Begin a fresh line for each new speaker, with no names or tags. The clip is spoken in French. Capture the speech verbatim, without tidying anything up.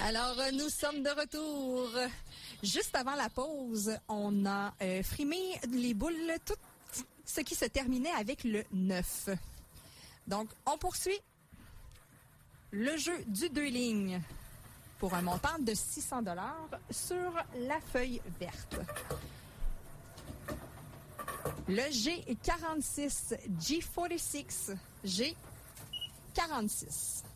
Alors, nous sommes de retour. Juste avant la pause, on a euh, frimé les boules, tout ce qui se terminait avec le neuf. Donc, on poursuit le jeu du deux lignes pour un montant de six cents dollars sur la feuille verte. Le G quarante-six, G quarante-six, G quarante-six.